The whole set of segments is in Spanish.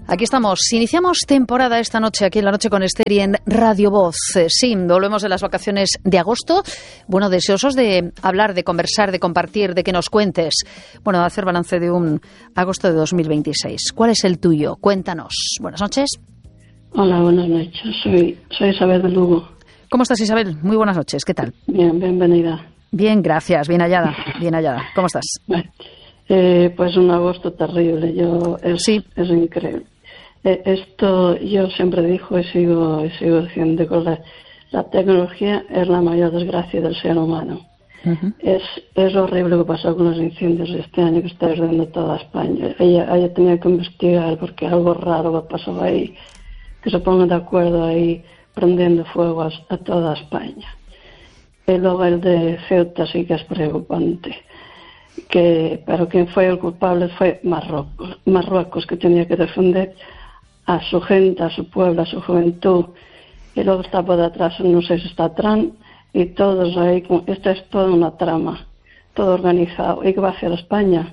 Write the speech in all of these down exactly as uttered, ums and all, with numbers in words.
Aquí estamos. Iniciamos temporada esta noche aquí en La Noche con Esther y en Radio Voz. Eh, sí, volvemos de las vacaciones de agosto. Bueno, deseosos de hablar, de conversar, de compartir, de que nos cuentes. Bueno, de hacer balance de un agosto de dos mil veintiséis. ¿Cuál es el tuyo? Cuéntanos. Buenas noches. Hola, buenas noches. Soy, soy Isabel de Lugo. ¿Cómo estás, Isabel? Muy buenas noches. ¿Qué tal? Bien, bienvenida. Bien, gracias. Bien hallada. Bien hallada. ¿Cómo estás? Bueno, eh, pues un agosto terrible. Yo es, sí. es increíble. Eh, esto yo siempre digo y sigo, y sigo diciendo que la, la tecnología es la mayor desgracia del ser humano. Uh-huh. Es, es horrible lo que pasó con los incendios este año que está ardiendo toda España. Ella, ella tenía que investigar porque algo raro que pasó ahí, que se pongan de acuerdo ahí prendiendo fuego a, a toda España. Y luego el de Ceuta sí que es preocupante. Que, pero quien fue el culpable fue Marruecos, Marruecos que tenía que defender a su gente, a su pueblo, a su juventud, y luego está por detrás, no sé si está Trump, y todos ahí, esta es toda una trama, todo organizado. ¿Y qué va a hacer España?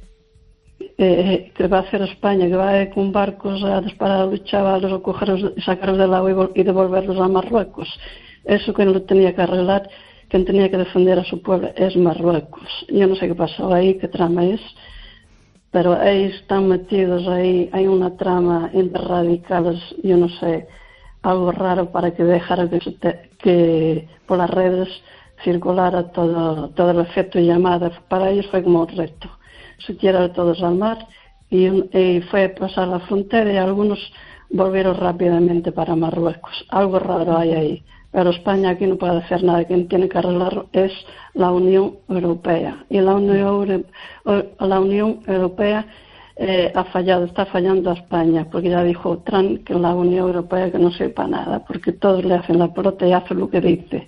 Eh, ¿Qué va a hacer España? ¿Que va a ir con barcos a disparar a los chavales o cogerlos, sacarlos del agua y devolverlos a Marruecos? Eso que no lo tenía que arreglar, quien tenía que defender a su pueblo es Marruecos. Yo no sé qué pasó ahí, qué trama es, pero ahí están metidos, ahí hay una trama entre radicales, yo no sé, algo raro para que dejara que, te, que por las redes circulara todo, todo el efecto de llamada. Para ellos fue como un reto, se tiraron todos al mar y, y fue pasar la frontera y algunos volvieron rápidamente para Marruecos. Algo raro hay ahí. Pero España aquí no puede hacer nada, quien tiene que arreglarlo es la Unión Europea. Y la Unión, la Unión Europea eh, ha fallado, está fallando a España, porque ya dijo Trump que la Unión Europea que no sepa nada, porque todos le hacen la pelota y hacen lo que dice.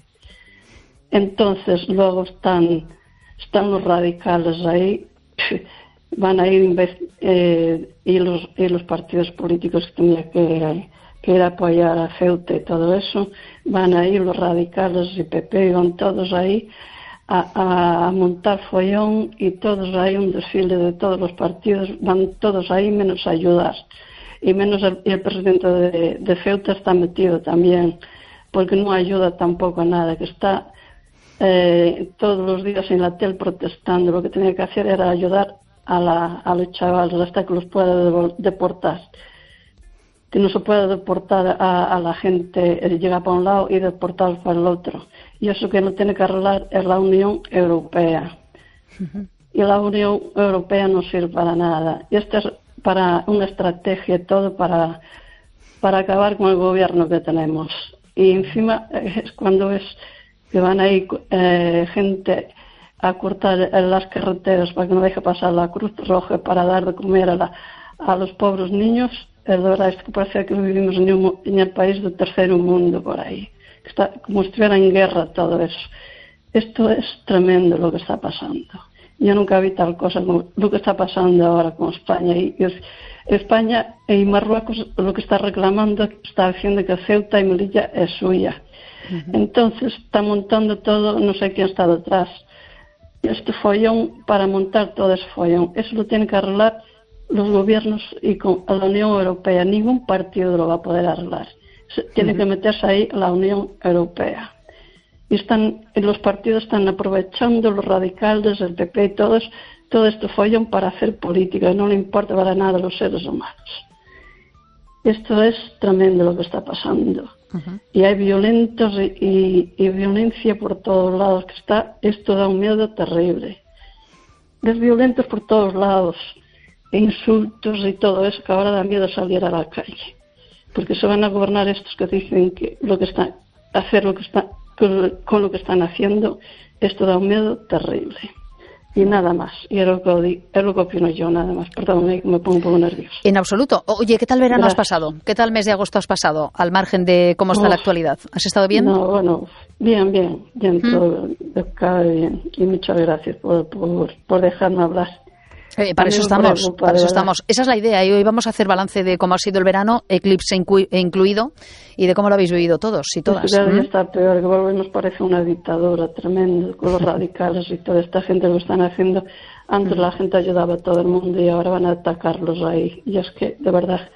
Entonces luego están, están los radicales ahí, van a ir eh, y, los, y los partidos políticos que tenía que... que era apoyar a Ceuta y todo eso, van a ir los radicales y P P, van todos ahí a, a montar follón y todos ahí, un desfile de todos los partidos, van todos ahí menos a ayudar. Y menos el, el presidente de, de Ceuta está metido también, porque no ayuda tampoco a nada, que está eh, todos los días en la tele protestando. Lo que tenía que hacer era ayudar a, la, a los chavales hasta que los pueda deportar. Que no se puede deportar a, a la gente, eh, llega para un lado y deportarlos para el otro. Y eso que no tiene que arreglar es la Unión Europea. Uh-huh. Y la Unión Europea no sirve para nada. Y esto es para una estrategia todo para, para acabar con el gobierno que tenemos. Y encima eh, es cuando es que van a ir eh, gente a cortar las carreteras para que no deje pasar la Cruz Roja para dar de comer a, la, a los pobres niños. Es verdad, es que parece que vivimos en, un, en el país del tercer mundo por ahí, que está como si estuviera en guerra todo eso. Esto es tremendo lo que está pasando. Yo nunca vi tal cosa como lo que está pasando ahora con España. Y, y España y Marruecos lo que está reclamando, está diciendo que Ceuta y Melilla es suya. Uh-huh. Entonces está montando todo, no sé quién está detrás. Este follón, para montar todo ese follón, eso lo tiene que arreglar los gobiernos y con la Unión Europea. Ningún partido lo va a poder arreglar. Se, tiene uh-huh. que meterse ahí la Unión Europea. Y están, y los partidos están aprovechando, los radicales, el P P y todos, todo este follón para hacer política. Y no le importa para nada a los seres humanos. Esto es tremendo lo que está pasando. Uh-huh. Y hay violentos y, y, y violencia por todos lados. Que está, esto da un miedo terrible. Es violentos por todos lados. Insultos y todo eso, que ahora da miedo salir a la calle, porque se van a gobernar estos que dicen que lo que están hacer lo que está con lo que están haciendo. Esto da un miedo terrible y nada más. Y es lo que, es lo que opino yo, nada más. Perdón, que me pongo un poco nerviosa. En absoluto. Oye, ¿qué tal verano Gracias. has pasado? ¿Qué tal mes de agosto has pasado? Al margen de cómo está oh, la actualidad, ¿has estado bien? No, bueno, bien, bien, bien, ¿Mm? todo cabe bien. Y muchas gracias por por, por dejarme hablar. Eh, para eso estamos, para eso estamos. Esa es la idea. Y hoy vamos a hacer balance de cómo ha sido el verano, eclipse inclu- incluido, y de cómo lo habéis vivido todos y todas. Cada día está peor, que volvemos, parece una dictadura tremenda, con los radicales y toda esta gente lo están haciendo. Antes la gente ayudaba a todo el mundo y ahora van a atacarlos ahí. Y es que, de verdad,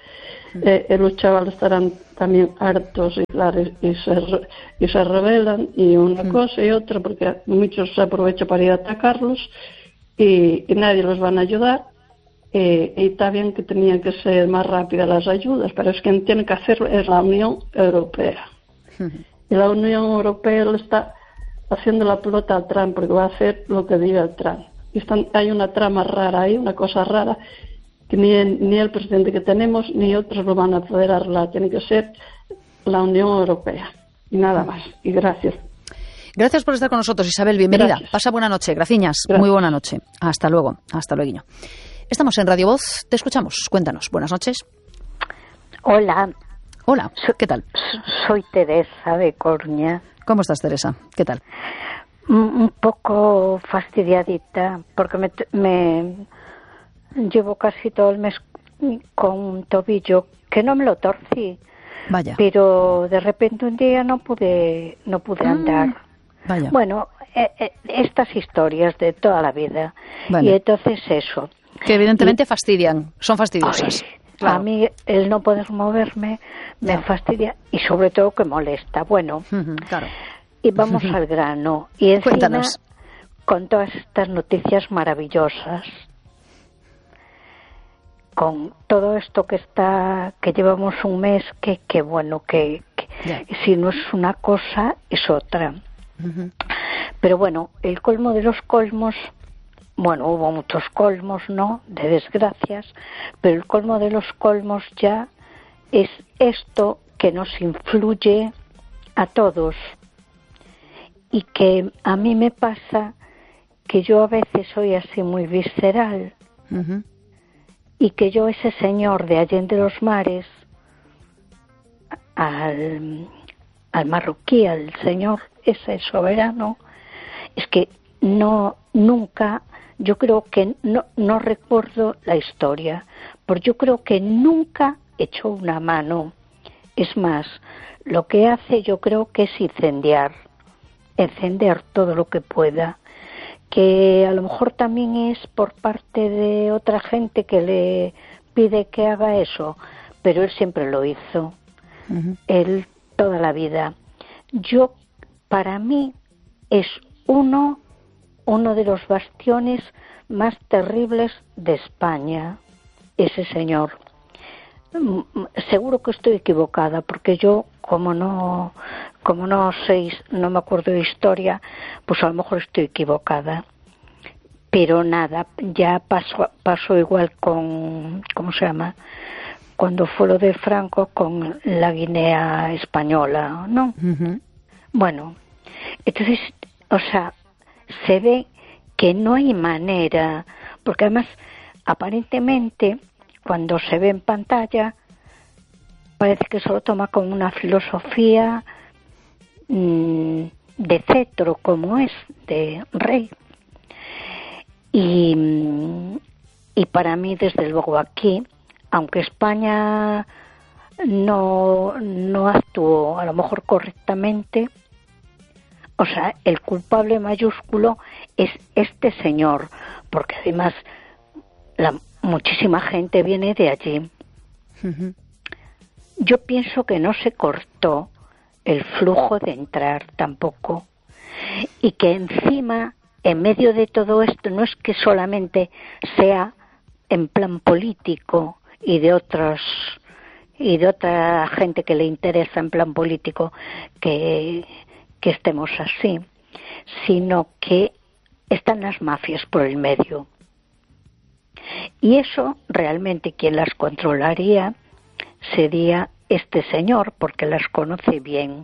eh, eh, los chavales estarán también hartos y, claro, y, se, y se rebelan, y una mm. cosa y otra, porque muchos se aprovechan para ir a atacarlos y, y nadie los van a ayudar. Eh, y está bien que tenían que ser más rápidas las ayudas, pero es que quien tiene que hacerlo es la Unión Europea. Uh-huh. Y la Unión Europea le está haciendo la pelota al Trump, porque va a hacer lo que diga el Trump. Y están, hay una trama rara ahí, una cosa rara, que ni el, ni el presidente que tenemos ni otros lo van a poder arreglar. Tiene que ser la Unión Europea. Y nada más. Y gracias. Gracias por estar con nosotros, Isabel. Bienvenida. Gracias. Pasa buena noche. Graciñas. Gracias. Muy buena noche. Hasta luego. Hasta luego. Estamos en Radio Voz. Te escuchamos. Cuéntanos. Buenas noches. Hola. Hola. ¿Qué tal? Soy Teresa de Coruña. ¿Cómo estás, Teresa? ¿Qué tal? Un poco fastidiadita porque me, me llevo casi todo el mes con un tobillo que no me lo torcí. Vaya. Pero de repente un día no pude no pude ah, andar. Vaya. Bueno, eh, eh, estas historias de toda la vida. Vale. Y entonces eso. Que evidentemente y, fastidian, son fastidiosas. Ay, claro. A mí el no poder moverme me no. fastidia y sobre todo que molesta. Bueno, uh-huh, claro. Y vamos al grano. Y encima, Cuéntanos. Con todas estas noticias maravillosas, con todo esto que está, que llevamos un mes, que, que bueno, que, que si no es una cosa, es otra. Uh-huh. Pero bueno, el colmo de los colmos, bueno, hubo muchos colmos, ¿no?, de desgracias, pero el colmo de los colmos ya es esto que nos influye a todos. Y que a mí me pasa que yo a veces soy así muy visceral. Uh-huh. Y que yo, ese señor de Allende los Mares, al, al marroquí, al señor ese soberano, es que no, nunca, yo creo que no, no recuerdo la historia, porque yo creo que nunca echó una mano. Es más, lo que hace yo creo que es incendiar. encender todo lo que pueda, que a lo mejor también es por parte de otra gente que le pide que haga eso, pero él siempre lo hizo, uh-huh. él toda la vida. Yo, para mí, es uno, uno de los bastiones más terribles de España, ese señor. Seguro que estoy equivocada, porque yo, como no como no sé, no me acuerdo de historia, pues a lo mejor estoy equivocada. Pero nada, ya pasó, pasó igual con, ¿cómo se llama?, cuando fue lo de Franco con la Guinea española, ¿no? Uh-huh. Bueno, entonces, o sea, se ve que no hay manera, porque además, aparentemente, cuando se ve en pantalla, parece que solo toma como una filosofía mmm, de cetro, como es, de rey. Y, y para mí, desde luego, aquí, aunque España no, no actuó a lo mejor correctamente, o sea, el culpable mayúsculo es este señor, porque además la muchísima gente viene de allí. Uh-huh. Yo pienso que no se cortó el flujo de entrar tampoco, y que encima, en medio de todo esto, no es que solamente sea en plan político y de otros y de otra gente que le interesa en plan político que, que estemos así, sino que están las mafias por el medio. Y eso realmente quien las controlaría sería este señor, porque las conoce bien.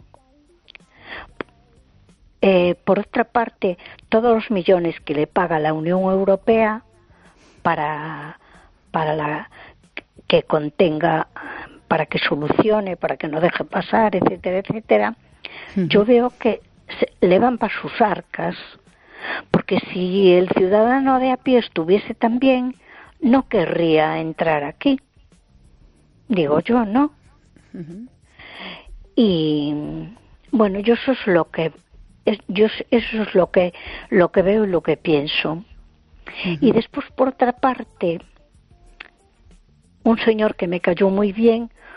Eh, por otra parte, todos los millones que le paga la Unión Europea para, para la, que contenga, para que solucione, para que no deje pasar, etcétera, etcétera, uh-huh. yo veo que se, le van para sus arcas, porque si el ciudadano de a pie estuviese tan bien, no querría entrar aquí. Digo yo, ¿no? Uh-huh. Y bueno, yo eso es lo que es, yo eso es lo que lo que veo y lo que pienso. Uh-huh. Y después, por otra parte, un señor que me cayó muy bien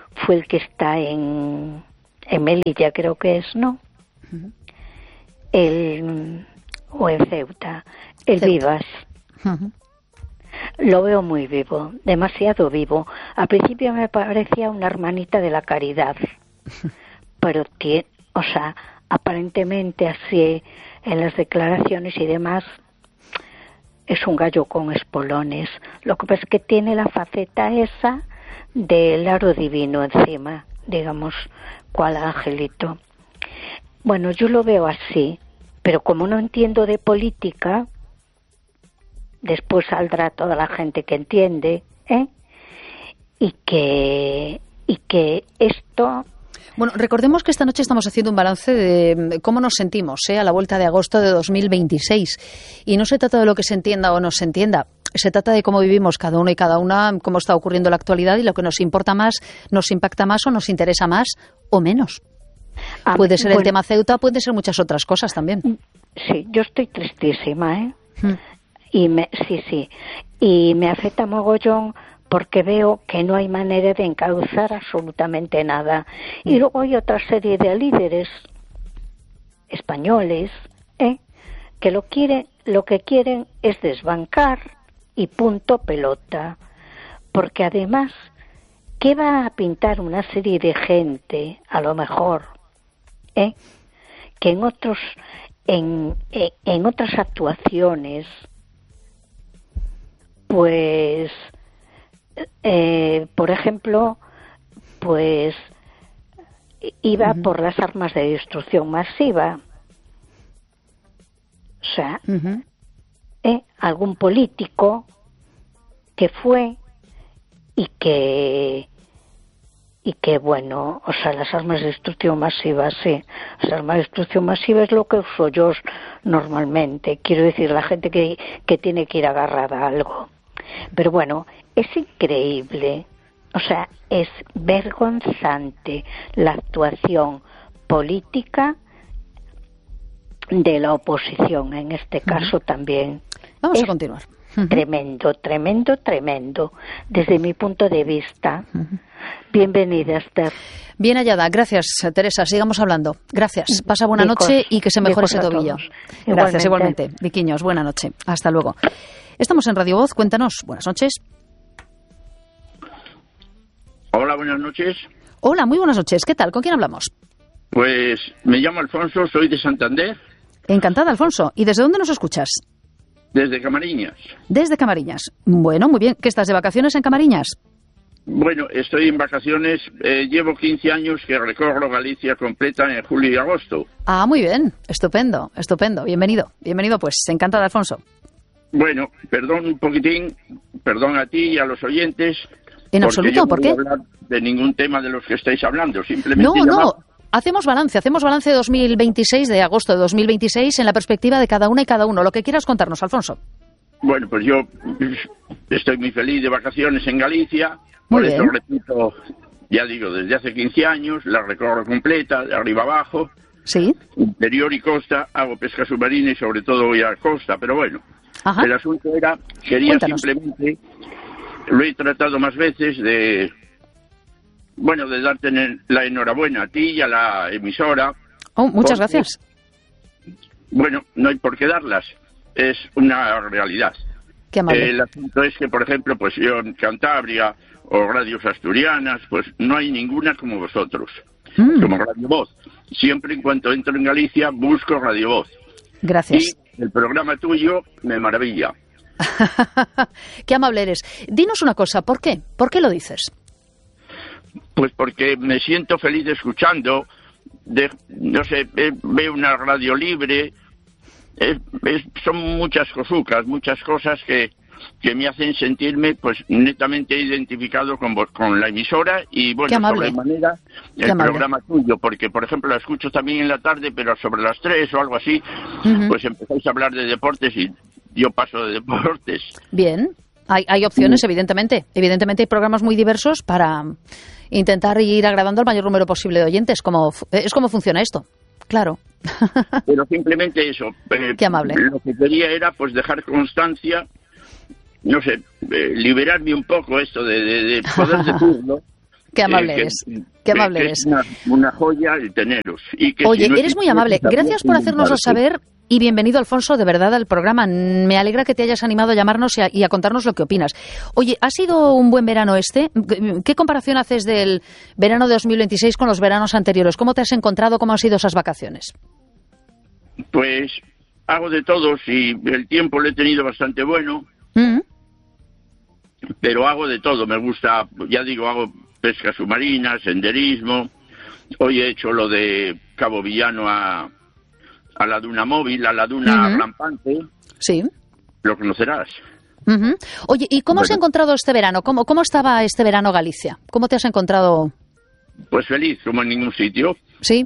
fue el que está en, en Melilla, creo que es, ¿no? Uh-huh. El, o en Ceuta, el Ceuta. Vivas. Uh-huh. Lo veo muy vivo, demasiado vivo. Al principio me parecía una hermanita de la caridad, pero tiene, o sea, aparentemente así en las declaraciones y demás, es un gallo con espolones. Lo que pasa es que tiene la faceta esa del aro divino encima, digamos, cual angelito. Bueno, yo lo veo así, pero como no entiendo de política, después saldrá toda la gente que entiende, ¿eh? Y que, y que esto... Bueno, recordemos que esta noche estamos haciendo un balance de cómo nos sentimos, ¿eh? A la vuelta de agosto de dos mil veintiséis. Y no se trata de lo que se entienda o no se entienda. Se trata de cómo vivimos cada uno y cada una, cómo está ocurriendo la actualidad y lo que nos importa más, nos impacta más o nos interesa más o menos. Ah, puede ser bueno, el tema Ceuta, puede ser muchas otras cosas también. Sí, yo estoy tristísima, ¿eh? Hmm. Y me, sí, sí. Y me afecta mogollón porque veo que no hay manera de encauzar absolutamente nada. Y luego hay otra serie de líderes españoles, ¿eh? que lo quieren, lo que quieren es desbancar y punto pelota. Porque además, ¿qué va a pintar una serie de gente, a lo mejor, ¿eh? que en otros, en, en, en otras actuaciones, pues, eh, por ejemplo, pues iba uh-huh. por las armas de destrucción masiva? O sea, uh-huh. ¿eh? algún político que fue y que y que bueno, o sea, las armas de destrucción masiva, sí, las armas de destrucción masiva es lo que uso yo normalmente, quiero decir, la gente que, que tiene que ir agarrada a algo. Pero bueno, es increíble, o sea, es vergonzante la actuación política de la oposición, en este caso uh-huh. también. Vamos es a continuar. Uh-huh. Tremendo, tremendo, tremendo, desde mi punto de vista. Uh-huh. Bienvenida, Esther. Bien hallada, gracias, Teresa. Sigamos hablando. Gracias. Pasa buena Vicos, noche y que se mejore ese tobillo. Gracias, igualmente. igualmente. Viquiños, buena noche. Hasta luego. Estamos en Radio Voz. Cuéntanos. Buenas noches. Hola, buenas noches. Hola, muy buenas noches. ¿Qué tal? ¿Con quién hablamos? Pues me llamo Alfonso, soy de Santander. Encantada, Alfonso. ¿Y desde dónde nos escuchas? Desde Camariñas. Desde Camariñas. Bueno, muy bien. ¿Qué estás de vacaciones en Camariñas? Bueno, estoy en vacaciones. Eh, llevo quince años que recorro Galicia completa en julio y agosto. Ah, muy bien. Estupendo, estupendo. Bienvenido. Bienvenido, pues. Encantada, Alfonso. Bueno, perdón un poquitín, perdón a ti y a los oyentes. En absoluto, yo no ¿por qué? No voy a hablar de ningún tema de los que estáis hablando, simplemente... No, llamar... no, hacemos balance, hacemos balance de dos mil veintiséis, de agosto de dos mil veintiséis, en la perspectiva de cada una y cada uno. Lo que quieras contarnos, Alfonso. Bueno, pues yo estoy muy feliz de vacaciones en Galicia. Muy por bien. eso repito, ya digo, desde hace quince años, la recorro completa, de arriba abajo. Sí. Interior y costa, hago pesca submarina y sobre todo voy a costa, pero bueno. Ajá. El asunto era, quería Cuéntanos. simplemente, lo he tratado más veces de, bueno, de darte la enhorabuena a ti y a la emisora. Oh, muchas porque, gracias. Bueno, no hay por qué darlas, es una realidad. Qué amable. El asunto es que, por ejemplo, pues yo en Cantabria o radios asturianas, pues no hay ninguna como vosotros, mm. como Radio Voz. Siempre en cuanto entro en Galicia busco Radio Voz. Gracias. Y el programa tuyo me maravilla. Qué amable eres. Dinos una cosa, ¿por qué? ¿Por qué lo dices? Pues porque me siento feliz escuchando, de, no sé, eh, veo una radio libre, eh, eh, son muchas cosucas, muchas cosas que, que me hacen sentirme pues netamente identificado con, con la emisora y bueno, sobremanera el programa tuyo, porque por ejemplo la escucho también en la tarde, pero sobre las tres o algo así, uh-huh. pues empezáis a hablar de deportes y yo paso de deportes. Bien, hay, hay opciones, evidentemente. Evidentemente hay programas muy diversos para intentar ir agradando al mayor número posible de oyentes. Como, es como funciona esto, claro. Pero simplemente eso. Eh, Qué amable. Lo que quería era pues dejar constancia, no sé, eh, liberarme un poco esto de, de, de poder decirlo, Qué amable eh, que, eres. Qué amable que eres. Es una, una joya el teneros. Y que Oye, si no eres muy amable. Gracias por hacérnoslo saber y bienvenido, Alfonso, de verdad al programa. Me alegra que te hayas animado a llamarnos y a, y a contarnos lo que opinas. Oye, ¿ha sido un buen verano este? ¿Qué comparación haces del verano de dos mil veintiséis con los veranos anteriores? ¿Cómo te has encontrado? ¿Cómo han sido esas vacaciones? Pues hago de todo. Si el tiempo lo he tenido bastante bueno, ¿Mm? pero hago de todo. Me gusta, ya digo, hago pesca submarina, senderismo. Hoy he hecho lo de Cabo Villano a, a la duna móvil, a la duna Uh-huh. rampante. Sí. Lo conocerás. Uh-huh. Oye, ¿y cómo Bueno. has encontrado este verano? ¿Cómo, ¿Cómo estaba este verano Galicia? ¿Cómo te has encontrado? Pues feliz, como en ningún sitio, Sí.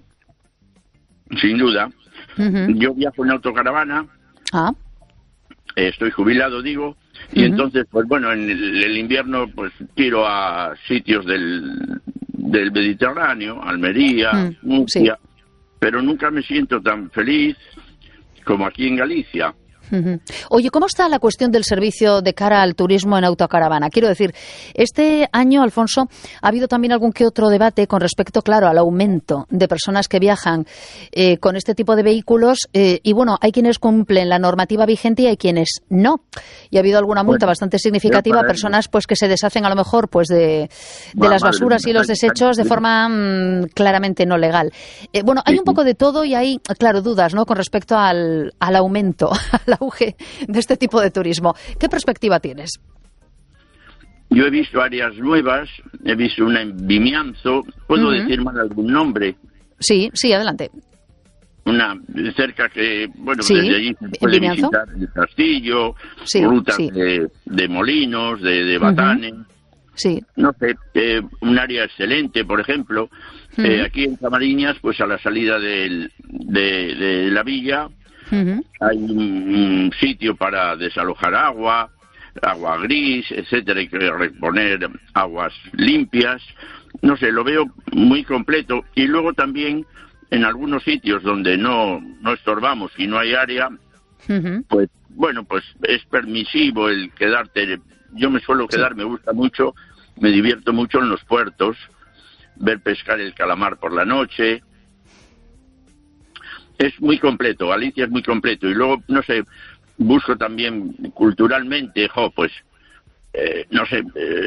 sin duda. Uh-huh. Yo viajo en autocaravana, Ah. eh, estoy jubilado, digo, y Ujú. entonces, pues bueno, en el, el invierno, pues tiro a sitios del, del Mediterráneo, Almería, Mm, Murcia, pero nunca me siento tan feliz como aquí en Galicia. Ujú. Oye, ¿cómo está la cuestión del servicio de cara al turismo en autocaravana? Quiero decir, este año, Alfonso, ha habido también algún que otro debate con respecto, claro, al aumento de personas que viajan eh, con este tipo de vehículos eh, y, bueno, hay quienes cumplen la normativa vigente y hay quienes no. Y ha habido alguna multa Bueno, bastante significativa a personas pues que se deshacen a lo mejor pues de, de Bueno, las madre basuras mía, y los hay- desechos de hay- forma mm, claramente no legal. Eh, bueno, hay Sí, un sí. poco de todo y hay, claro, dudas, ¿no?, con respecto al, al aumento, al auge de este tipo de turismo. ¿Qué perspectiva tienes? Yo he visto áreas nuevas, he visto una en Vimianzo, puedo Ujú. decir mal algún nombre, Sí, sí, adelante. una cerca que, bueno, Sí, desde allí se ¿en puede Vimianzo? visitar el castillo, Sí, rutas sí. De, de molinos, de, de batanes, Sí. no sé, eh, un área excelente, por ejemplo. Ujú. Eh, aquí en Camariñas, pues a la salida del- de, de la villa, Ujú. hay un, un sitio para desalojar agua, agua gris, etcétera, hay que reponer aguas limpias. No sé, lo veo muy completo. Y luego también en algunos sitios donde no, no estorbamos y no hay área, Ujú. pues bueno, pues es permisivo el quedarte. Yo me suelo quedar, me gusta mucho, me divierto mucho en los puertos, ver pescar el calamar por la noche. Es muy completo, Galicia es muy completo. Y luego, no sé, busco también culturalmente, jo, pues, eh, no sé,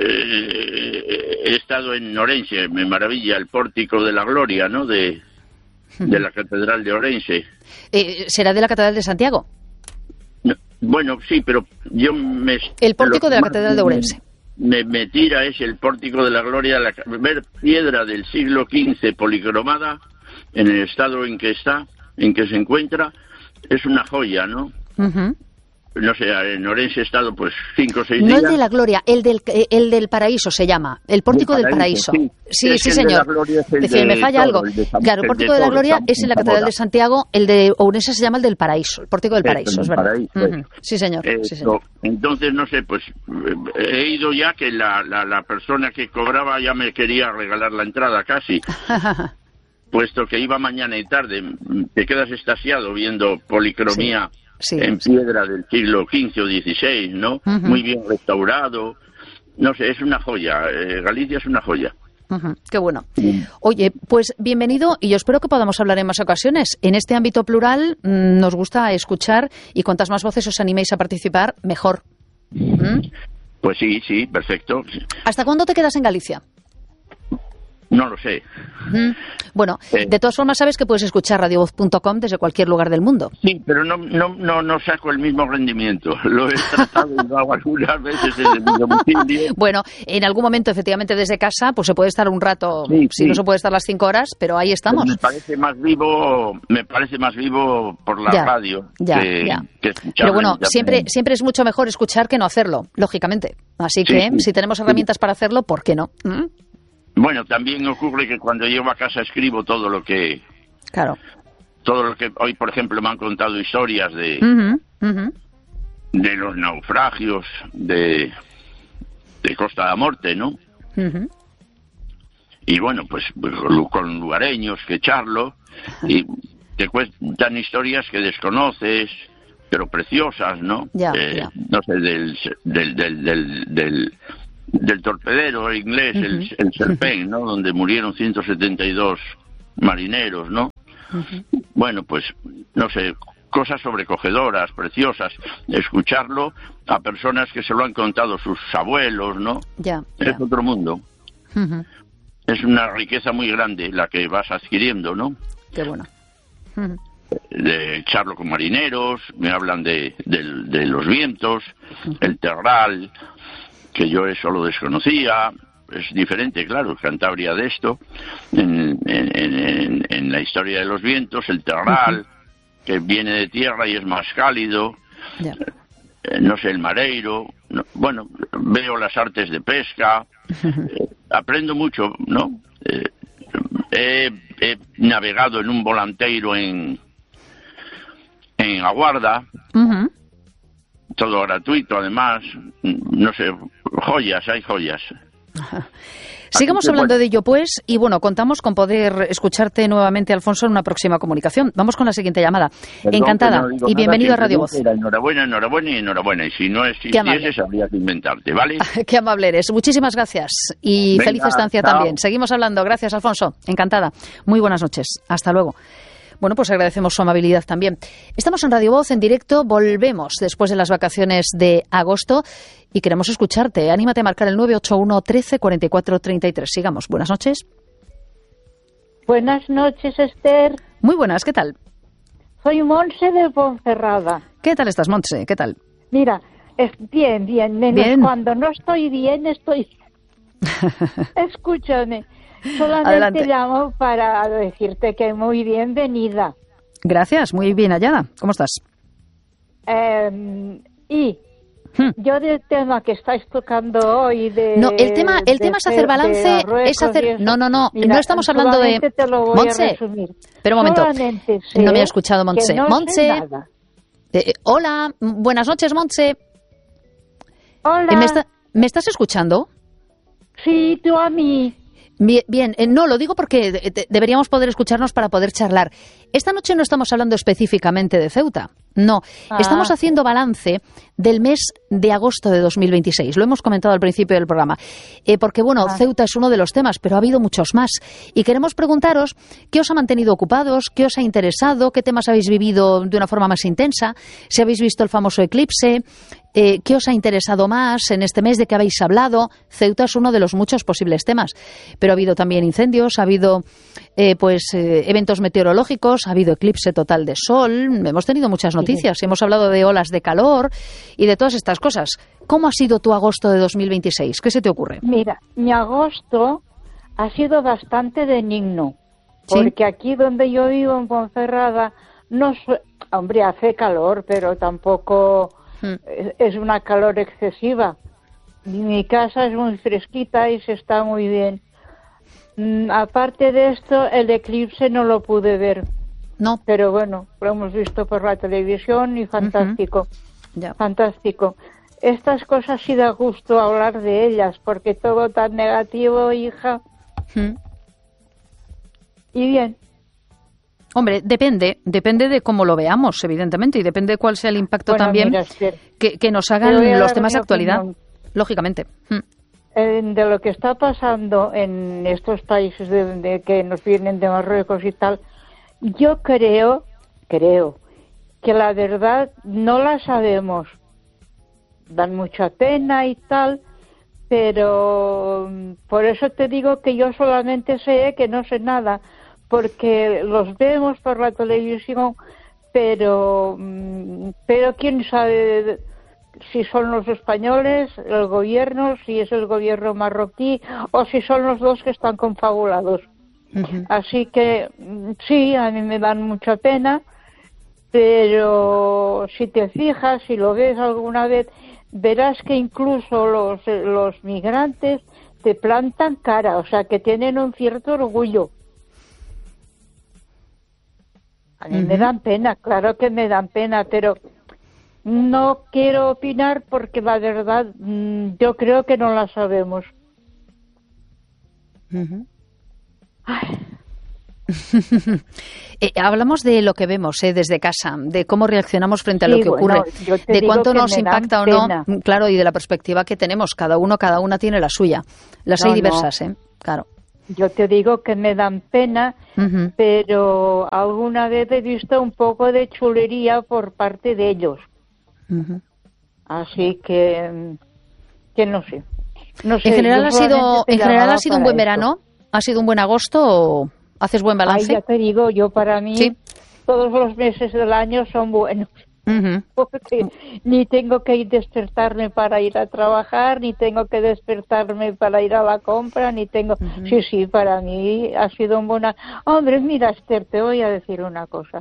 eh, he estado en Orense, me maravilla el pórtico de la Gloria, ¿no?, de, de la Catedral de Orense. Eh, ¿Será de la Catedral de Santiago? No, bueno, sí, pero yo me... El pórtico lo de la que más Catedral de Ourense. Me, me tira es el pórtico de la Gloria, la, ver piedra del siglo quince policromada en el estado en que está, en que se encuentra, es una joya, ¿no? Ujú. No sé, en Orense he estado pues cinco o seis No días. el de la Gloria, el del, eh, el del Paraíso se llama, el pórtico del Paraíso. Sí, Sí, Es sí, que el de señor. la Gloria es el Decía, de me falla Toro, algo. el de Zam- Claro, el el pórtico de de la Toro, Gloria Zam- es en la Catedral Zamora. de Santiago, el de Ourense se llama el del Paraíso, el pórtico del Eso, Paraíso, el es del verdad. Paraíso, Ujú. eso. Sí, señor. Eh, Sí, señor. no, entonces, no sé, pues eh, he ido ya que la, la, la persona que cobraba ya me quería regalar la entrada casi, puesto que iba mañana y tarde. Te quedas extasiado viendo policromía Sí, sí, en sí. piedra del siglo quince o dieciséis, ¿no? Ujú. Muy bien restaurado. No sé, es una joya. Eh, Galicia es una joya. Ujú, qué bueno. Oye, pues bienvenido y yo espero que podamos hablar en más ocasiones. En este ámbito plural mm, nos gusta escuchar y cuantas más voces os animéis a participar, mejor. ¿Mm? Pues sí, sí, perfecto. ¿Hasta cuándo te quedas en Galicia? No lo sé. Mm. Bueno, Eh. de todas formas sabes que puedes escuchar radio voz punto com desde cualquier lugar del mundo. Sí, pero no, no, no, no saco el mismo rendimiento. Lo he tratado y lo hago algunas veces desde mi domicilio. Bueno, en algún momento, efectivamente, desde casa, pues se puede estar un rato, Sí, si sí. no se puede estar las cinco horas, pero ahí estamos. Me parece más vivo, me parece más vivo por la Ya, radio ya, que, ya. que escucharla Pero bueno, en internet. siempre, siempre es mucho mejor escuchar que no hacerlo, lógicamente. Así Sí, que, sí. si tenemos herramientas para hacerlo, ¿por qué no? ¿Mm? Bueno, también ocurre que cuando llego a casa escribo todo lo que, Claro. todo lo que hoy, por ejemplo, me han contado historias de, Ujú, ujú. de los naufragios de, de Costa da Morte, ¿no? Ujú. Y bueno, pues con lugareños que charlo y te cuentan historias que desconoces, pero preciosas, ¿no? Ya, Eh, ya. No sé, del, del, del, del, del, del torpedero inglés, uh-huh. el, el Serpent, ¿no? Donde murieron ciento setenta y dos marineros, ¿no? Uh-huh. Bueno, pues, no sé, cosas sobrecogedoras, preciosas, escucharlo a personas que se lo han contado sus abuelos, ¿no? Ya, es ya. otro mundo. Uh-huh. Es una riqueza muy grande la que vas adquiriendo, ¿no? Qué bueno. Uh-huh. De charlo con marineros, me hablan de, de, de los vientos, uh-huh. el terral, que yo eso lo desconocía. Es diferente, claro, Cantabria de esto, en, en, en, en la historia de los vientos, el terral, uh-huh. que viene de tierra y es más cálido, yeah. eh, no sé, el mareiro, no, bueno, veo las artes de pesca, uh-huh. eh, aprendo mucho, ¿no? Eh, he, he navegado en un volanteiro en, en Aguarda, uh-huh. todo gratuito, además, no sé, joyas, hay joyas. Sigamos hablando de ello, pues, y bueno, contamos con poder escucharte nuevamente, Alfonso, en una próxima comunicación. Vamos con la siguiente llamada. Perdón, Encantada no y nada, bienvenido a Radio Voz. Enhorabuena, enhorabuena y enhorabuena. Y si no existieses, habría que inventarte, ¿vale? Qué amable eres. Muchísimas gracias y Venga, feliz estancia chao. También. Seguimos hablando. Gracias, Alfonso. Encantada. Muy buenas noches. Hasta luego. Bueno, pues agradecemos su amabilidad también. Estamos en Radio Voz, en directo, volvemos después de las vacaciones de agosto y queremos escucharte. Anímate a marcar el nueve ocho uno, trece, cuarenta y cuatro, treinta y tres. Sigamos. Buenas noches. Buenas noches, Esther. Muy buenas, ¿qué tal? Soy Montse de Ponferrada. ¿Qué tal estás, Montse? ¿Qué tal? Mira, es bien, bien. Menos ¿Bien? Cuando no estoy bien, estoy... Escúchame. Solamente Adelante. Llamo para decirte que muy bienvenida. Gracias, muy bien hallada. ¿Cómo estás? Eh, y hmm. yo del tema que estáis tocando hoy de... No, el tema, el tema es hacer balance, es hacer... No, no, no, Mira, no estamos hablando de... Montse, pero un momento, no me ha escuchado Montse. No Montse, eh, hola, buenas noches, Montse. Hola. ¿Me, está, ¿Me estás escuchando? Sí, tú a mí. Bien, bien, no, lo digo porque de, deberíamos poder escucharnos para poder charlar. Esta noche no estamos hablando específicamente de Ceuta, no. Ah. Estamos haciendo balance del mes de agosto de dos mil veintiséis. Lo hemos comentado al principio del programa. Eh, porque, bueno, ah. Ceuta es uno de los temas, pero ha habido muchos más. Y queremos preguntaros qué os ha mantenido ocupados, qué os ha interesado, qué temas habéis vivido de una forma más intensa, si habéis visto el famoso eclipse... Eh, ¿Qué os ha interesado más en este mes? ¿De qué habéis hablado? Ceuta es uno de los muchos posibles temas, pero ha habido también incendios, ha habido eh, pues eh, eventos meteorológicos, ha habido eclipse total de sol, hemos tenido muchas noticias, sí. Hemos hablado de olas de calor y de todas estas cosas. ¿Cómo ha sido tu agosto de dos mil veintiséis? ¿Qué se te ocurre? Mira, mi agosto ha sido bastante benigno, porque ¿sí? Aquí donde yo vivo, en Ponferrada, no su... hombre, hace calor, pero tampoco... es una calor excesiva. Mi casa es muy fresquita y se está muy bien. Mm, aparte de esto, el eclipse no lo pude ver. No. Pero bueno, lo hemos visto por la televisión y fantástico. Uh-huh. Yeah. Fantástico. Estas cosas sí da gusto hablar de ellas, porque todo tan negativo, hija. Uh-huh. Y bien. Hombre, depende, depende de cómo lo veamos, evidentemente, y depende de cuál sea el impacto bueno, también mira, que, que nos hagan los temas de actualidad, opinión. Lógicamente. Hmm. Eh, de lo que está pasando en estos países de, de que nos vienen de Marruecos y tal, yo creo, creo, que la verdad no la sabemos. Dan mucha pena y tal, pero por eso te digo que yo solamente sé que no sé nada, porque los vemos por la televisión, pero pero quién sabe si son los españoles, el gobierno, si es el gobierno marroquí o si son los dos que están confabulados. Uh-huh. Así que sí, a mí me dan mucha pena, pero si te fijas, si lo ves alguna vez, verás que incluso los, los migrantes te plantan cara, o sea que tienen un cierto orgullo. A mí uh-huh. me dan pena, claro que me dan pena, pero no quiero opinar porque la verdad yo creo que no la sabemos. Uh-huh. eh, hablamos de lo que vemos eh, desde casa, de cómo reaccionamos frente a Sí, lo que bueno, ocurre, yo te de digo cuánto que nos me dan impacta o no, pena. claro, y de la perspectiva que tenemos. Cada uno, cada una tiene la suya. Las No, hay no. diversas, ¿eh? Claro. Yo te digo que me dan pena, Ujú. pero alguna vez he visto un poco de chulería por parte de ellos. Ujú. Así que, que no sé. No sé, En general yo ha sido, solamente te en general llamaba ha sido un para buen eso. verano, ha sido un buen agosto, o haces buen Ay, balance. ya te digo, yo para mí Sí. todos los meses del año son buenos. Ujú. Porque ni tengo que ir despertarme para ir a trabajar, ni tengo que despertarme para ir a la compra, ni tengo... Sí, sí, para mí ha sido un buen... Hombre, mira, Esther, te voy a decir una cosa.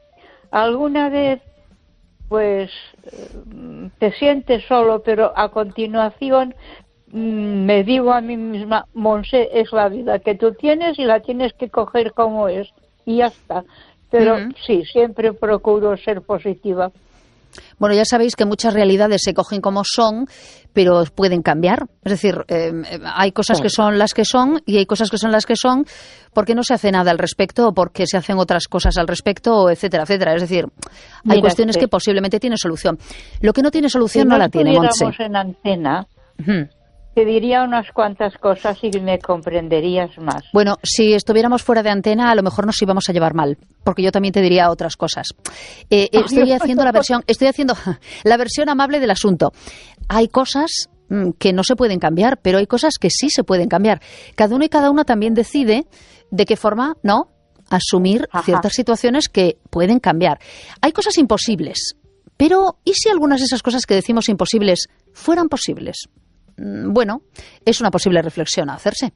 Alguna vez, pues, eh, te sientes solo, pero a continuación mm, me digo a mí misma, Monse, es la vida que tú tienes y la tienes que coger como es, y ya está. Pero Ujú. sí, siempre procuro ser positiva. Bueno, ya sabéis que muchas realidades se cogen como son, pero pueden cambiar. Es decir, eh, hay cosas que son las que son y hay cosas que son las que son porque no se hace nada al respecto o porque se hacen otras cosas al respecto, etcétera, etcétera. Es decir, hay Mira, cuestiones este- que posiblemente tienen solución. Lo que no tiene solución Si no, no la tiene, Montse. estuviéramos en antena, Ujú. te diría unas cuantas cosas y me comprenderías más. Bueno, si estuviéramos fuera de antena, a lo mejor nos íbamos a llevar mal, porque yo también te diría otras cosas. Eh, eh, estoy haciendo la versión, estoy haciendo la versión amable del asunto. Hay cosas mm, que no se pueden cambiar, pero hay cosas que sí se pueden cambiar. Cada uno y cada una también decide de qué forma, ¿no?, asumir Ajá. ciertas situaciones que pueden cambiar. Hay cosas imposibles, pero ¿y si algunas de esas cosas que decimos imposibles fueran posibles? Bueno, es una posible reflexión a hacerse.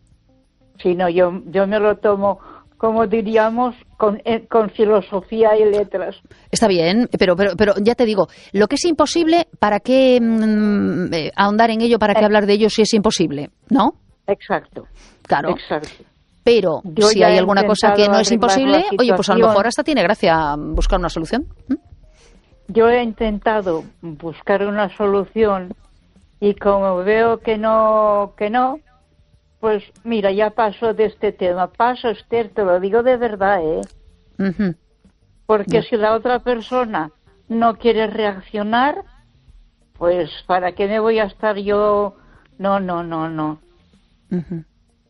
Si no, yo, yo me lo tomo, como diríamos, con, eh, con filosofía y letras. Está bien, pero, pero, pero ya te digo, lo que es imposible, ¿para qué mm, eh, ahondar en ello? ¿Para qué Eh. hablar de ello si es imposible? ¿No? Exacto. Claro. Exacto. Pero Yo si ya hay he alguna cosa que no es intentado arreglar imposible, la oye, pues a lo situación. mejor hasta tiene gracia buscar una solución. ¿Mm? Yo he intentado buscar una solución y como veo que no, que no, pues mira, ya paso de este tema. Paso, Esther, te lo digo de verdad, ¿eh? Ujú. Porque si la otra persona no quiere reaccionar, pues ¿para qué me voy a estar yo? No, no, no, no. Ujú.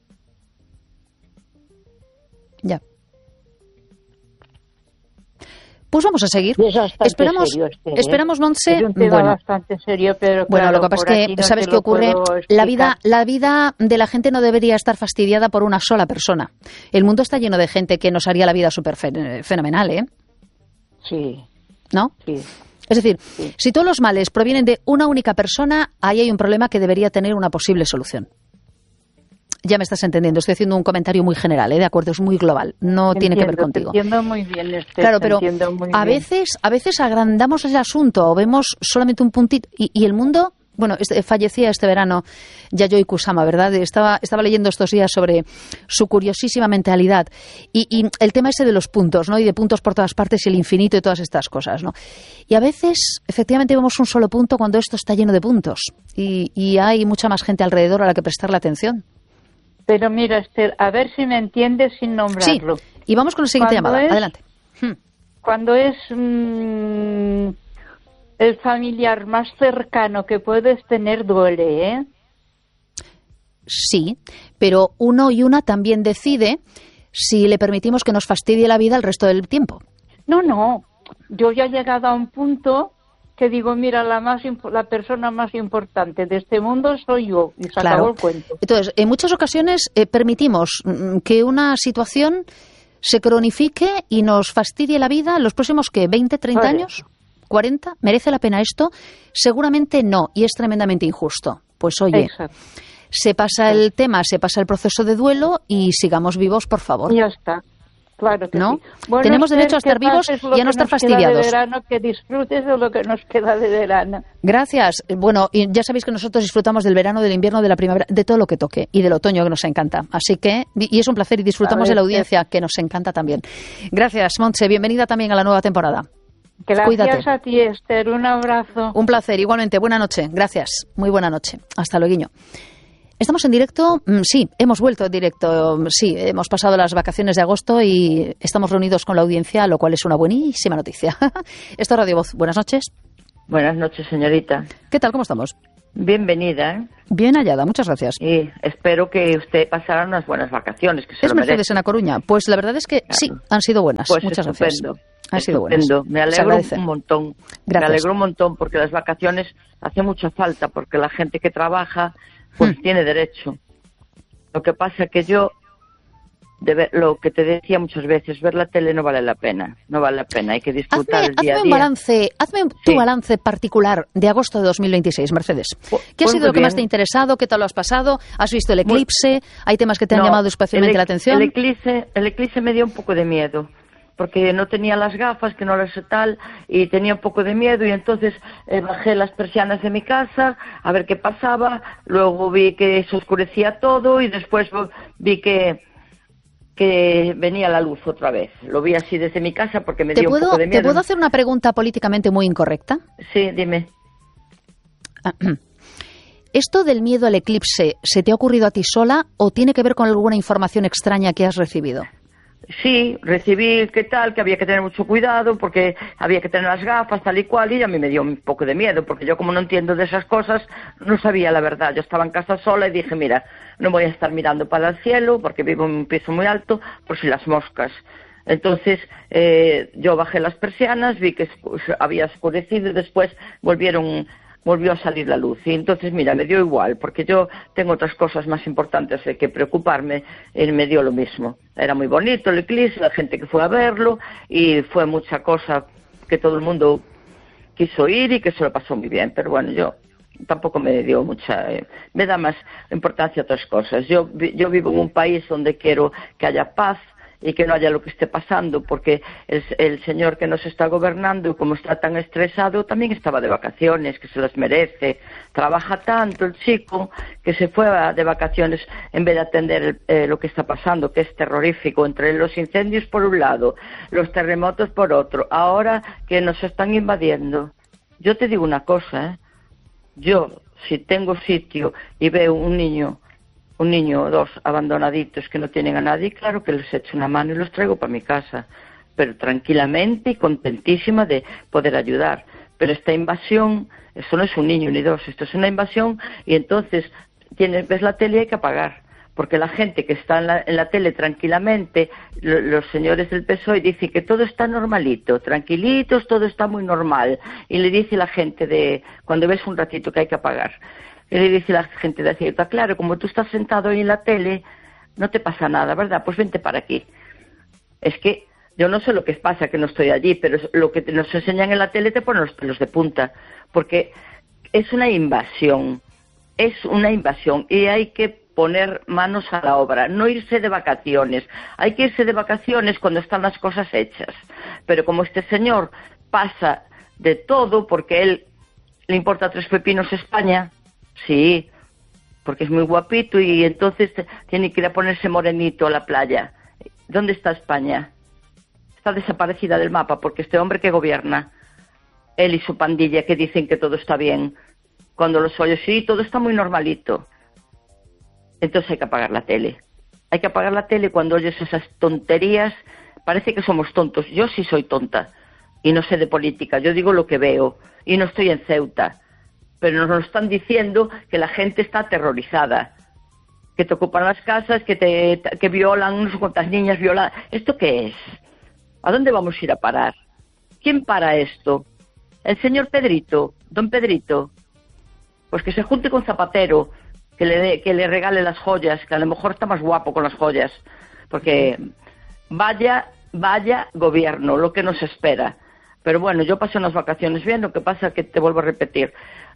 Ya. Pues vamos a seguir. Y es bastante Esperamos, serio, Esther, ¿eh? esperamos, Montse. Es un tema Bueno, bastante serio, pero Bueno, claro, lo que pasa por es aquí que, no ¿sabes te qué lo ocurre? puedo La explicar. vida, la vida de la gente no debería estar fastidiada por una sola persona. El mundo está lleno de gente que nos haría la vida súper fenomenal, ¿eh? Sí, ¿No? sí. Es decir, si todos los males provienen de una única persona, ahí hay un problema que debería tener una posible solución. Ya me estás entendiendo, estoy haciendo un comentario muy general, ¿eh? De acuerdo, es muy global, no tiene que ver Entiendo, te contigo. entiendo muy bien, Esther, Claro, te pero entiendo muy a bien. veces, a veces agrandamos el asunto o vemos solamente un puntito y, y el mundo, bueno, este, fallecía este verano Yayoi Kusama, ¿verdad? Estaba, estaba leyendo estos días sobre su curiosísima mentalidad y, y el tema ese de los puntos, ¿no? Y de puntos por todas partes y el infinito y todas estas cosas, ¿no? Y a veces, efectivamente, vemos un solo punto cuando esto está lleno de puntos y, y hay mucha más gente alrededor a la que prestarle atención. Pero mira, Esther, a ver si me entiendes sin Sí, nombrarlo. y vamos con la siguiente Cuando llamada. es- Adelante. Hmm. Cuando es mm, el familiar más cercano que puedes tener, duele, ¿eh? Sí, pero uno y una también decide si le permitimos que nos fastidie la vida el resto del tiempo. No, no. Yo ya he llegado a un punto que digo, mira, la más imp- la persona más importante de este mundo soy yo. Y se acabó el cuento. Entonces, en muchas ocasiones eh, permitimos mm, que una situación se cronifique y nos fastidie la vida en los próximos, ¿qué? ¿veinte, treinta Vale. años? ¿cuarenta? ¿Merece la pena esto? Seguramente no, y es tremendamente injusto. Pues oye, Exacto. se pasa el tema, se pasa el proceso de duelo y sigamos vivos, por favor. Ya está. Claro que ¿No? sí. Bueno, Tenemos Esther, derecho a estar que vivos pases lo y a no que estar nos queda de fastidiados. verano, que disfrutes de lo que nos queda de verano. Gracias. Bueno, y ya sabéis que nosotros disfrutamos del verano, del invierno, de la primavera, de todo lo que toque y del otoño que nos encanta. Así que, y es un placer y disfrutamos A ver, de la audiencia que nos encanta también. Gracias, Montse. Bienvenida también a la nueva temporada. Gracias Cuídate. a ti, Esther. Un abrazo. Un placer. Igualmente. Buena noche. Gracias. Muy buena noche. Hasta luego. Estamos en directo, sí, hemos vuelto en directo, sí, hemos pasado las vacaciones de agosto y estamos reunidos con la audiencia, lo cual es una buenísima noticia. Esto es Radio Voz. Buenas noches. Buenas noches, señorita. ¿Qué tal? ¿Cómo estamos? Bienvenida. ¿eh? Bien hallada, muchas gracias. Y espero que usted pasara unas buenas vacaciones. Que se ¿Es lo Mercedes merece. en A Coruña? Pues la verdad es que Claro. sí, han sido buenas. Pues muchas estupendo. gracias. Han sido Estupendo. buenas. Me Se alegro agradece. un montón. Gracias. Me alegro un montón porque las vacaciones hacen mucha falta porque la gente que trabaja pues Hmm. tiene derecho. Lo que pasa que yo, de ver, lo que te decía muchas veces, ver la tele no vale la pena. No vale la pena. Hay que disfrutar Hazme, el día hazme a un día. balance, hazme tu Sí. balance particular de agosto de dos mil veintiséis, Mercedes. Pu- ¿Qué ha pues sido muy lo que más bien. te ha interesado? ¿Qué tal lo has pasado? ¿Has visto el Muy- eclipse? ¿Hay temas que te han No, llamado especialmente el la ec- atención? El eclipse, el eclipse me dio un poco de miedo, porque no tenía las gafas, que no las sé tal, y tenía un poco de miedo, y entonces eh, bajé las persianas de mi casa a ver qué pasaba, luego vi que se oscurecía todo, y después vi que que venía la luz otra vez. Lo vi así desde mi casa porque me ¿Te dio un puedo, poco de ¿Te miedo. puedo hacer una pregunta políticamente muy incorrecta? Sí, dime. ¿Esto del miedo al eclipse se te ha ocurrido a ti sola o tiene que ver con alguna información extraña que has recibido? Sí, recibí que tal, que había que tener mucho cuidado porque había que tener las gafas tal y cual, y a mí me dio un poco de miedo porque yo, como no entiendo de esas cosas, no sabía la verdad. Yo estaba en casa sola y dije, mira, no voy a estar mirando para el cielo porque vivo en un piso muy alto por si las moscas. Entonces eh, yo bajé las persianas, vi que había oscurecido y después volvieron volvió a salir la luz. Y entonces, mira, me dio igual, porque yo tengo otras cosas más importantes de que preocuparme, y me dio lo mismo. Era muy bonito el eclipse, la gente que fue a verlo, y fue mucha cosa que todo el mundo quiso ir y que se lo pasó muy bien. Pero bueno, yo tampoco me dio mucha... Eh, me da más importancia a otras cosas. Yo, yo vivo en un país donde quiero que haya paz, y que no haya lo que esté pasando, porque el, el señor que nos está gobernando, como está tan estresado, también estaba de vacaciones, que se las merece. Trabaja tanto el chico que se fue a, de vacaciones en vez de atender el, eh, lo que está pasando, que es terrorífico, entre los incendios por un lado, los terremotos por otro, ahora que nos están invadiendo. Yo te digo una cosa, ¿eh? Yo, si tengo sitio y veo un niño un niño o dos abandonaditos que no tienen a nadie, claro que les echo una mano y los traigo para mi casa, pero tranquilamente y contentísima de poder ayudar. Pero esta invasión, eso no es un niño ni dos, esto es una invasión, y entonces tienes, ves la tele y hay que apagar, porque la gente que está en la, en la tele tranquilamente, lo, los señores del P S O E dicen que todo está normalito, tranquilitos, todo está muy normal, y le dice la gente de cuando ves un ratito que hay que apagar. Y le dice la gente de Ceuta, claro, como tú estás sentado ahí en la tele, no te pasa nada, ¿verdad? Pues vente para aquí. Es que yo no sé lo que pasa, que no estoy allí, pero lo que nos enseñan en la tele te pone los pelos de punta, porque es una invasión, es una invasión, y hay que poner manos a la obra, no irse de vacaciones. Hay que irse de vacaciones cuando están las cosas hechas. Pero como este señor pasa de todo, porque él le importa tres pepinos España... Sí, porque es muy guapito y entonces tiene que ir a ponerse morenito a la playa. ¿Dónde está España? Está desaparecida del mapa porque este hombre que gobierna, él y su pandilla que dicen que todo está bien, cuando los oyes, sí, todo está muy normalito. Entonces hay que apagar la tele. Hay que apagar la tele cuando oyes esas tonterías. Parece que somos tontos. Yo sí soy tonta y no sé de política. Yo digo lo que veo y no estoy en Ceuta. Pero nos están diciendo que la gente está aterrorizada, que te ocupan las casas, que te que violan, no sé cuántas niñas violan. ¿Esto qué es? ¿A dónde vamos a ir a parar? ¿Quién para esto? El señor Pedrito, don Pedrito. Pues que se junte con Zapatero, que le, de, que le regale las joyas, que a lo mejor está más guapo con las joyas. Porque vaya, vaya gobierno, lo que nos espera. Pero bueno, yo pasé unas vacaciones bien, lo que pasa es que te vuelvo a repetir.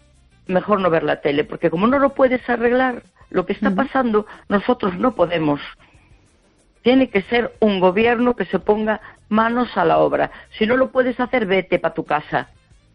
Mejor no ver la tele, porque como no lo puedes arreglar, lo que está pasando, nosotros no podemos. Tiene que ser un gobierno que se ponga manos a la obra. Si no lo puedes hacer, vete para tu casa.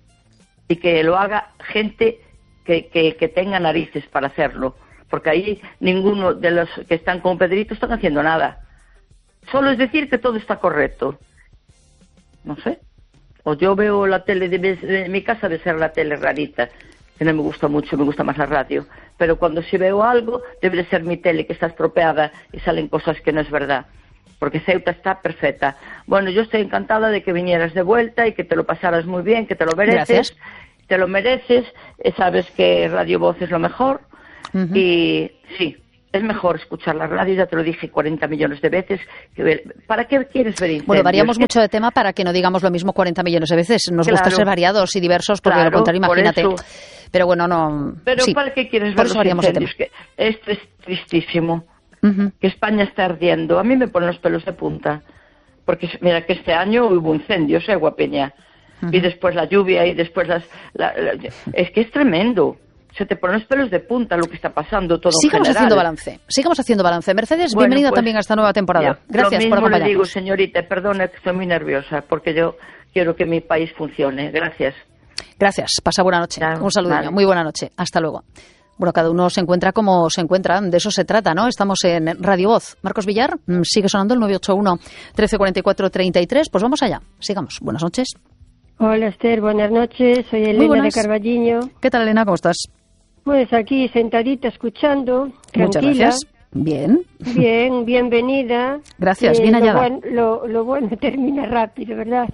Y que lo haga gente que, que, que tenga narices para hacerlo. Porque ahí ninguno de los que están con Pedrito están haciendo nada. Solo es decir que todo está correcto. No sé. O yo veo la tele de, de mi casa de ser la tele rarita. que no me gusta mucho, me gusta más la radio. Pero cuando si veo algo, debe de ser mi tele que está estropeada y salen cosas que no es verdad. Porque Ceuta está perfecta. Bueno, yo estoy encantada de que vinieras de vuelta y que te lo pasaras muy bien, que te lo mereces. Gracias. Te lo mereces, sabes que Radio Voz es lo mejor. Uh-huh. Y sí, es mejor escuchar la radio, ya te lo dije cuarenta millones de veces. Que, ¿para qué quieres ver incendios? Bueno, variamos mucho de tema para que no digamos lo mismo cuarenta millones de veces. Nos claro. gusta ser variados y diversos, porque claro, lo contrario, imagínate. Por Pero bueno, no... Pero sí, ¿para qué quieres por ver eso los incendios? de tema. Que esto es tristísimo. Uh-huh. Que España está ardiendo. A mí me ponen los pelos de punta. Porque mira que este año hubo incendios, ¿eh, Guapeña? Uh-huh. Y después la lluvia y después las... La, la, es que es tremendo. Se te ponen los pelos de punta lo que está pasando todo Sigamos en general. haciendo balance. Sigamos haciendo balance. Mercedes, bueno, bienvenida pues, también a esta nueva temporada. Ya, Gracias lo mismo por acompañarnos. le digo, señorita, perdone que estoy muy nerviosa porque yo quiero que mi país funcione. Gracias. Gracias. Pasa buena noche. Claro, Un saludo. vale. Muy buena noche. Hasta luego. Bueno, cada uno se encuentra como se encuentra, de eso se trata, ¿no? Estamos en Radio Voz. Marcos Villar, sigue sonando el nueve ocho uno, trece cuarenta y cuatro, treinta y tres. Pues vamos allá, sigamos. Buenas noches. Hola Esther, buenas noches, soy Elena de Carballiño. ¿Qué tal, Elena? ¿Cómo estás? Pues aquí sentadita escuchando, tranquila. Muchas gracias. Bien. Bien, bienvenida. Gracias, eh, bien lo hallada. Buen, lo, lo bueno termina rápido, ¿verdad?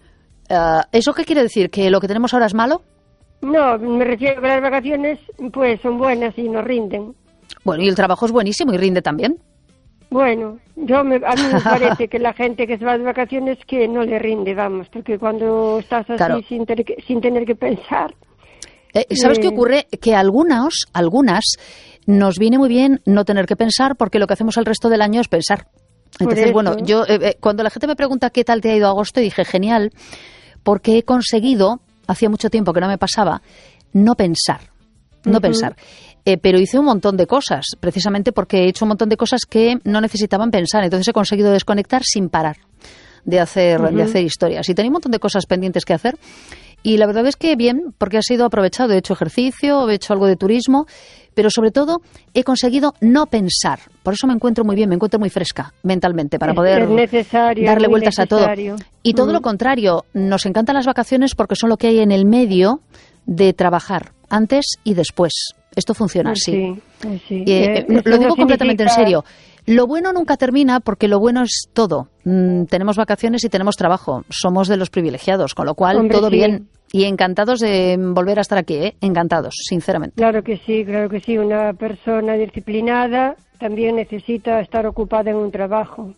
Uh, ¿Eso qué quiere decir? ¿Que lo que tenemos ahora es malo? No, me refiero a que las vacaciones pues son buenas y nos rinden. Bueno, y el trabajo es buenísimo y rinde también. Bueno, yo me, a mí me parece que la gente que se va de vacaciones que no le rinde, vamos, porque cuando estás así claro. sin, ter, sin tener que pensar... Eh, ¿Sabes eh, qué ocurre? Que a algunos, algunas nos viene muy bien no tener que pensar porque lo que hacemos el resto del año es pensar. Entonces, bueno, yo eh, eh, cuando la gente me pregunta qué tal te ha ido agosto, dije genial, porque he conseguido... Hacía mucho tiempo que no me pasaba, no pensar, no uh-huh. pensar. Eh, pero hice un montón de cosas, precisamente porque he hecho un montón de cosas que no necesitaban pensar. Entonces he conseguido desconectar sin parar de hacer, uh-huh. de hacer historias. Y tenía un montón de cosas pendientes que hacer. Y la verdad es que bien, porque ha sido aprovechado. He hecho ejercicio, he hecho algo de turismo, pero sobre todo he conseguido no pensar. Por eso me encuentro muy bien, me encuentro muy fresca mentalmente para poder darle vueltas necesario. a todo. Y todo mm. lo contrario, nos encantan las vacaciones porque son lo que hay en el medio de trabajar, antes y después. Esto funciona así. Sí, sí. Eh, eh, lo digo no completamente significa... en serio. Lo bueno nunca termina porque lo bueno es todo. Mm, tenemos vacaciones y tenemos trabajo. Somos de los privilegiados, con lo cual Hombre, todo sí. bien. Y encantados de volver a estar aquí, ¿eh? Encantados, sinceramente. Claro que sí, claro que sí. Una persona disciplinada también necesita estar ocupada en un trabajo.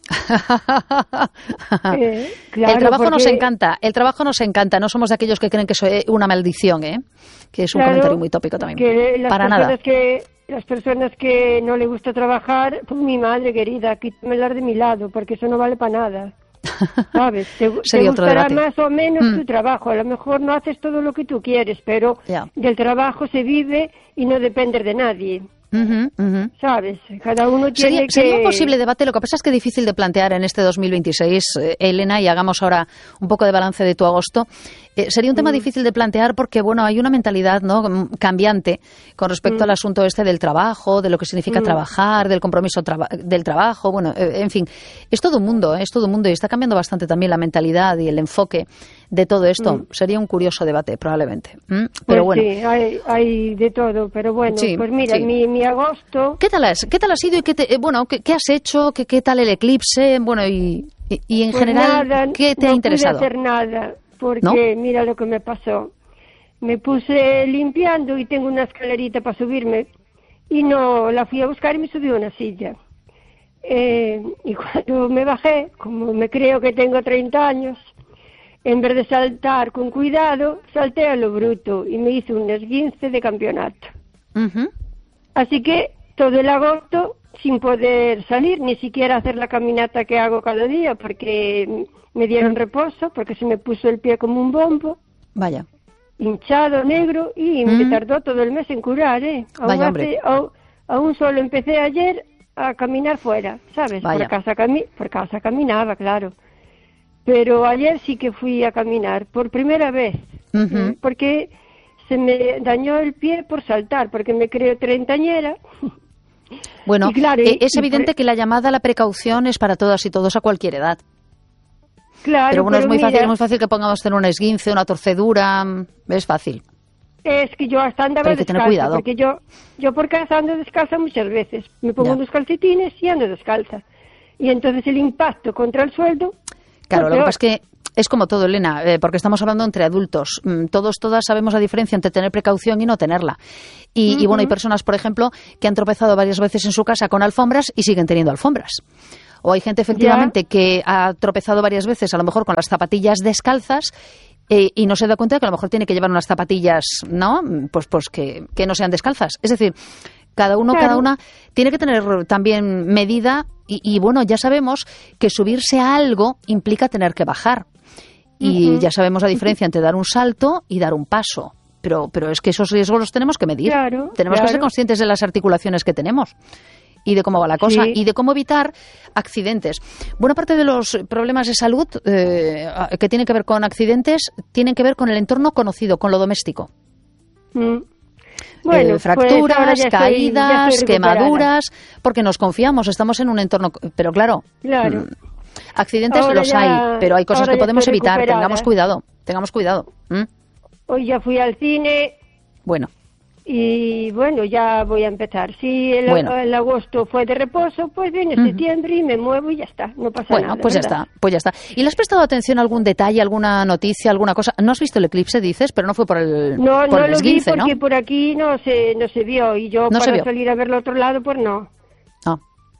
eh, claro, el trabajo porque... nos encanta, el trabajo nos encanta. No somos de aquellos que creen que es una maldición, ¿eh? Que es un claro, comentario muy tópico también. Que las Para nada. Que... Las personas que no le gusta trabajar, pues mi madre querida, quítamelas de mi lado, porque eso no vale para nada. ¿Sabes? Te, te gustará más o menos mm. tu trabajo. A lo mejor no haces todo lo que tú quieres, pero yeah. del trabajo se vive y no dependes de nadie. Uh-huh, uh-huh. ¿Sabes? Cada uno tiene sería, que... Sería un posible debate, lo que pasa es que es difícil de plantear en este dos mil veintiséis, eh, Elena, y hagamos ahora un poco de balance de tu agosto. Eh, sería un tema mm. difícil de plantear porque, bueno, hay una mentalidad, ¿no?, cambiante con respecto mm. al asunto este del trabajo, de lo que significa mm. trabajar, del compromiso traba- del trabajo, bueno, eh, en fin, es todo un mundo, ¿eh? es todo un mundo y está cambiando bastante también la mentalidad y el enfoque de todo esto. Mm. Sería un curioso debate, probablemente. ¿Mm? Pero pues bueno. Sí, hay, hay de todo, pero bueno, sí, pues mira, sí. mi, mi agosto... ¿Qué tal has, qué tal ha sido y qué, te, eh, bueno, qué, qué has hecho, qué, qué tal el eclipse, bueno, y, y, y en pues general, nada, qué te no ha interesado? No pude hacer nada, porque ¿No? mira lo que me pasó. Me puse limpiando y tengo una escalerita para subirme y no la fui a buscar y me subí a una silla. Eh, y cuando me bajé, como me creo que tengo treinta años, en vez de saltar con cuidado, salté a lo bruto y me hice un esguince de campeonato. Uh-huh. Así que todo el agosto sin poder salir, ni siquiera hacer la caminata que hago cada día, porque me dieron reposo, porque se me puso el pie como un bombo. Vaya. Hinchado, negro, y Mm. me tardó todo el mes en curar, ¿eh? Aún, Vaya, hace, hombre. aún, aún solo empecé ayer a caminar fuera, ¿sabes? Vaya. Por casa, cami- por casa caminaba, claro. Pero ayer sí que fui a caminar, por primera vez, Uh-huh. ¿eh? Porque se me dañó el pie por saltar, porque me creo treintañera. Bueno, Y claro, eh, y- es y evidente por- que la llamada a la precaución es para todas y todos a cualquier edad. Claro, Pero bueno, es muy mira, fácil, es muy fácil que pongamos en una esguince, una torcedura, es fácil. Es que yo hasta andaba hay que tener descalza, cuidado. porque yo, yo por casa ando descalza muchas veces. Me pongo Ya. unos calcetines y ando descalza. Y entonces el impacto contra el sueldo... Claro, pues lo que peor. pasa es que es como todo, Elena, eh, porque estamos hablando entre adultos. Mm, Todos, todas sabemos la diferencia entre tener precaución y no tenerla. Y, y bueno, hay personas, por ejemplo, que han tropezado varias veces en su casa con alfombras y siguen teniendo alfombras. O hay gente, efectivamente, que ha tropezado varias veces, a lo mejor con las zapatillas descalzas, eh, y no se da cuenta de que a lo mejor tiene que llevar unas zapatillas, ¿no? Pues, pues que, que no sean descalzas. Es decir, cada uno, Claro. cada una tiene que tener también medida y, y, bueno, ya sabemos que subirse a algo implica tener que bajar. Y Ujú. ya sabemos la diferencia entre dar un salto y dar un paso. Pero, pero es que esos riesgos los tenemos que medir. Claro, tenemos que ser claro. conscientes de las articulaciones que tenemos y de cómo va la cosa Sí. y de cómo evitar accidentes. Buena parte de los problemas de salud eh, que tienen que ver con accidentes tienen que ver con el entorno conocido, con lo doméstico. Mm. Bueno, Eh, fracturas, pues ahora ya estoy- ya caídas, estoy recuperada. quemaduras, porque nos confiamos, estamos en un entorno... Pero claro, Claro. mm, accidentes Ahora los ya- hay, pero hay cosas ahora que ya podemos estoy evitar. recuperada. Tengamos cuidado, tengamos cuidado. ¿Mm? Hoy ya fui al cine Bueno, y bueno, ya voy a empezar. Si el, Bueno. el agosto fue de reposo, pues viene Ujú. septiembre y me muevo y ya está, no pasa bueno, nada. pues ya ¿verdad? está, pues ya está. ¿Y le has prestado atención a algún detalle, alguna noticia, alguna cosa? ¿No has visto el eclipse, dices? Pero no fue por el, No, por no el lo vi esguince, ¿no? porque por aquí no se, no se vio y yo No se para vio. salir a verlo otro lado, pues no. Ah.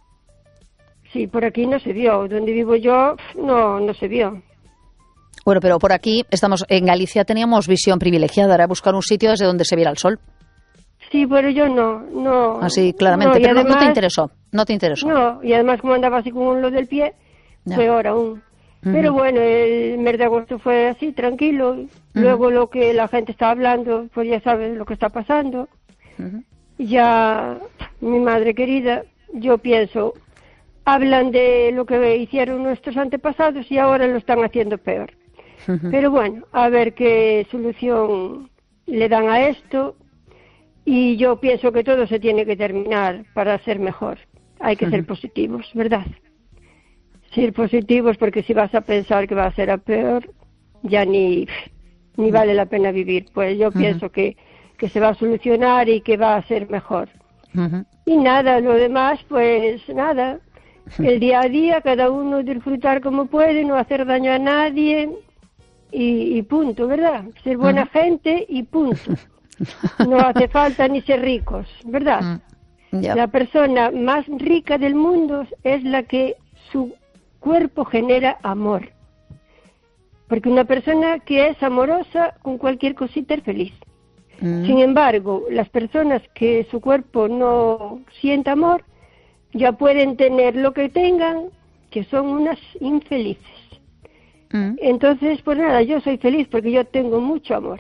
Sí, por aquí no se vio. Donde vivo yo, no, no se vio. Bueno, pero por aquí estamos en Galicia, teníamos visión privilegiada, era buscar un sitio desde donde se viera el sol. Sí, pero yo no, no. Así, claramente, no, y pero no- no te además- interesó, no te interesó. No, y además como andaba así con lo del pie, Ya. peor aún. Pero bueno, el mes de agosto fue así, tranquilo. Luego lo que la gente está hablando, pues ya sabes lo que está pasando. Ujú. Ya, mi madre querida, yo pienso, hablan de lo que hicieron nuestros antepasados y ahora lo están haciendo peor. Ujú. Pero bueno, a ver qué solución le dan a esto. Y yo pienso que todo se tiene que terminar para ser mejor. Hay que ser positivos, ¿verdad? Ser positivos, porque si vas a pensar que va a ser a peor, ya ni, ni vale la pena vivir. Pues yo pienso que, que se va a solucionar y que va a ser mejor. Ujú. Y nada, lo demás, pues nada. El día a día, cada uno disfrutar como puede, no hacer daño a nadie y, y punto, ¿verdad? Ser buena gente y punto. No hace falta ni ser ricos, ¿verdad? Ya. La persona más rica del mundo es la que su cuerpo genera amor. Porque una persona que es amorosa, con cualquier cosita es feliz. Mm. Sin embargo, las personas que su cuerpo no siente amor, ya pueden tener lo que tengan, que son unas infelices. Mm. Entonces, pues nada, yo soy feliz porque yo tengo mucho amor.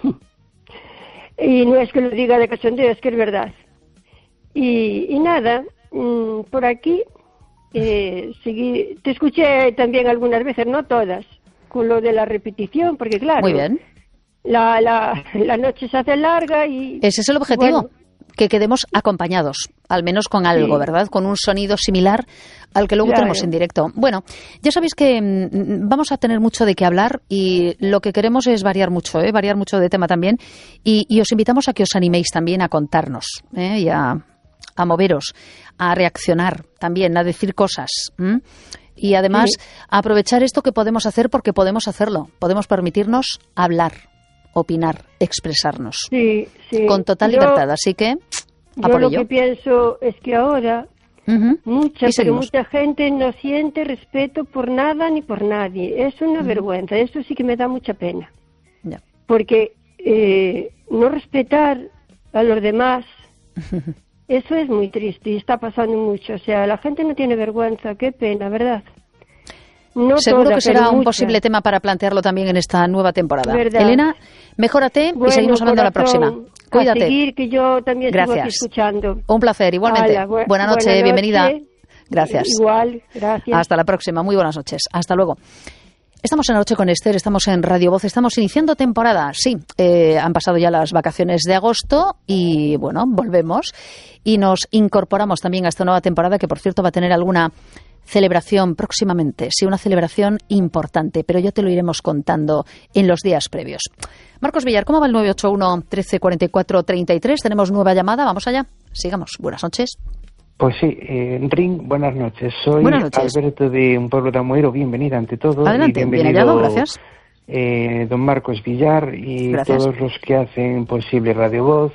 Y no es que lo diga de cachondeo, es que es verdad. Y, y nada, mmm, por aquí, eh, seguí, te escuché también algunas veces, no todas, con lo de la repetición, porque claro, Muy bien. La, la, la noche se hace larga y... Ese es el objetivo, bueno, que quedemos acompañados, al menos con algo, Sí. ¿verdad? Con un sonido similar al que luego Claro. tenemos en directo. Bueno, ya sabéis que mm, vamos a tener mucho de qué hablar y lo que queremos es variar mucho, ¿eh? Variar mucho de tema también. Y, y os invitamos a que os animéis también a contarnos, ¿eh? Y a, a moveros, a reaccionar también, a decir cosas. ¿m? Y además, Sí. a aprovechar esto que podemos hacer porque podemos hacerlo. Podemos permitirnos hablar, opinar, expresarnos. sí, sí. Con total Yo- libertad, así que a Yo por lo ello. que pienso es que ahora Ujú. mucha, Y pero seguimos. mucha gente no siente respeto por nada ni por nadie. Es una vergüenza, eso sí que me da mucha pena. Ya. Porque eh, no respetar a los demás, eso es muy triste y está pasando mucho. O sea, la gente no tiene vergüenza, qué pena, ¿verdad? No Seguro toda, que será pero un mucha. posible tema para plantearlo también en esta nueva temporada. Verdad. Elena, mejórate y Bueno, seguimos hablando la corazón, próxima. Cuídate. A seguir, que yo también sigo aquí Gracias. escuchando. Un placer, igualmente. Hala, bu- Buena noche, buena bienvenida. noche. Gracias. Igual, gracias. Hasta la próxima. Muy buenas noches. Hasta luego. Estamos en La Noche con Esther, estamos en Radio Voz, estamos iniciando temporada. Sí, eh, han pasado ya las vacaciones de agosto y, bueno, volvemos y nos incorporamos también a esta nueva temporada que, por cierto, va a tener alguna celebración próximamente, sí, una celebración importante, pero ya te lo iremos contando en los días previos. Marcos Villar, ¿cómo va el nueve ocho uno, trece, cuarenta y cuatro, treinta y tres? Tenemos nueva llamada, vamos allá, sigamos. Buenas noches. Pues sí, eh, Ring, buenas noches. Soy buenas noches. Alberto de un pueblo de Amoeiro, bienvenida ante todo. Adelante, y bienvenido, bien hallado, gracias. Eh, don Marcos Villar y gracias. Todos los que hacen posible Radio Voz.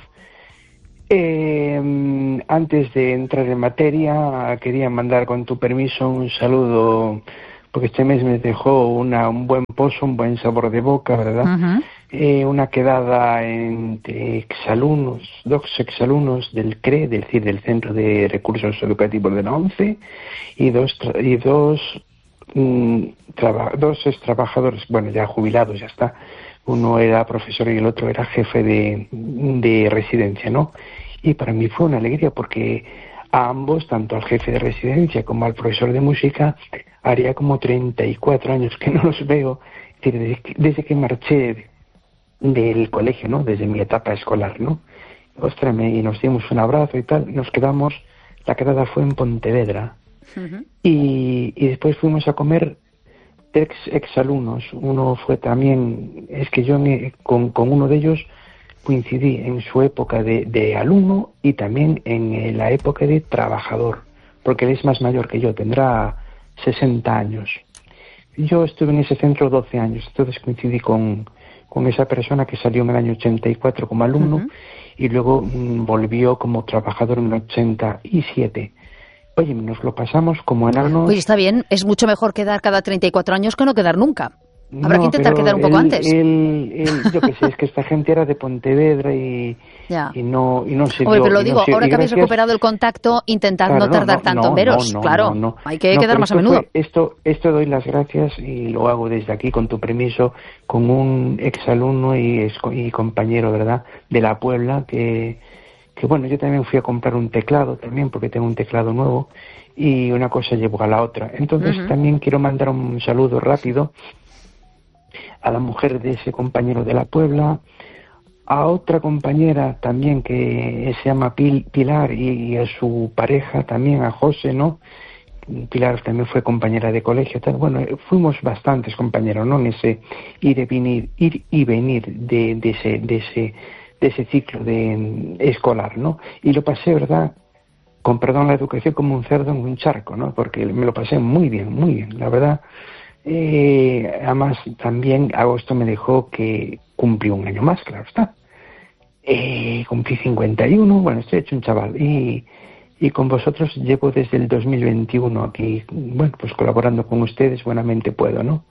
Eh, antes de entrar en materia, quería mandar con tu permiso un saludo, porque este mes me dejó una, un buen pozo, un buen sabor de boca, ¿verdad? Uh-huh. Eh, una quedada entre exalumnos, dos exalumnos del C R E, es decir, del Centro de Recursos Educativos de la ONCE, y dos, y dos, mm, traba, dos ex trabajadores, bueno, ya jubilados, ya está. Uno era profesor y el otro era jefe de, de residencia, ¿no? Y para mí fue una alegría porque a ambos, tanto al jefe de residencia como al profesor de música, haría como treinta y cuatro años que no los veo, desde que, desde que marché del colegio, ¿no? Desde mi etapa escolar, ¿no? Ostras, me, y nos dimos un abrazo y tal, y nos quedamos, la quedada fue en Pontevedra. Uh-huh. Y, y después fuimos a comer ex exalumnos. Uno fue también, es que yo me, con, con uno de ellos coincidí en su época de, de alumno y también en la época de trabajador, porque él es más mayor que yo, tendrá sesenta años. Yo estuve en ese centro doce años, entonces coincidí con, con esa persona que salió en el año ochenta y cuatro como alumno uh-huh. y luego mmm, volvió como trabajador en el ochenta y siete. Oye, nos lo pasamos como enanos. Oye, está bien, es mucho mejor quedar cada treinta y cuatro años que no quedar nunca. Habrá no, que intentar quedar un poco él, antes. Él, él, yo qué sé, es que esta gente era de Pontevedra y, y, no, y no se Oye, dio, pero lo digo, no se, ahora que gracias, habéis recuperado el contacto, intentad claro, no tardar no, tanto no, en veros. No, no, claro, no, no, hay que no, quedar más a esto menudo. Fue, esto, esto doy las gracias y lo hago desde aquí, con tu permiso, con un exalumno y, y compañero, ¿verdad?, de la Puebla, que, que bueno, yo también fui a comprar un teclado también, porque tengo un teclado nuevo, y una cosa llevó a la otra. Entonces uh-huh. también quiero mandar un saludo rápido a la mujer de ese compañero de la Puebla, a otra compañera también que se llama Pil, Pilar y, y a su pareja también, a José, ¿no? Pilar también fue compañera de colegio, tal. Bueno, fuimos bastantes compañeros, ¿no? En ese ir y venir, ir y venir de, de ese, de ese, de ese ciclo de escolar, ¿no? Y lo pasé, ¿verdad?, con perdón la educación, como un cerdo en un charco, ¿no? Porque me lo pasé muy bien, muy bien, la verdad. Eh, además, también agosto me dejó que cumplí un año más, claro está. Eh, cumplí cincuenta y uno, bueno, estoy hecho un chaval. Y, y con vosotros llevo desde el dos mil veintiuno aquí, bueno, pues colaborando con ustedes, buenamente puedo, ¿no?